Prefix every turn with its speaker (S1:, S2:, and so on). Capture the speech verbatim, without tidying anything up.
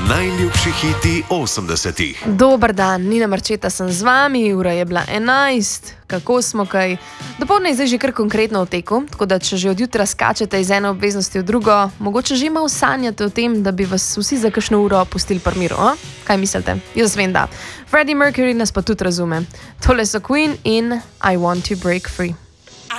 S1: Najljubši hiti osemdesetih.
S2: Dober dan, Nina Marčeta sem z vami, ura je bila enajst, kako smo kaj. Dopoldne je zdaj že kar konkretno v teku, tako da če že od jutra skačete iz ene obveznosti v drugo, mogoče že malo sanjate o tem, da bi vas vsi za kakšno uro pustili pri miru. A? Kaj mislite? Jaz vem, da. Freddie Mercury nas pa tudi razume. Tole so Queen in I Want to Break Free.